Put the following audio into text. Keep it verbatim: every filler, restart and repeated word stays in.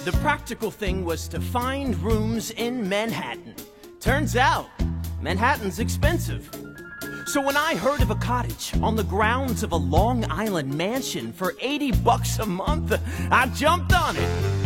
The practical thing was to find rooms in Manhattan. Turns out, Manhattan's expensive. So when I heard of a cottage on the grounds of a Long Island mansion for eighty bucks a month, I jumped on it.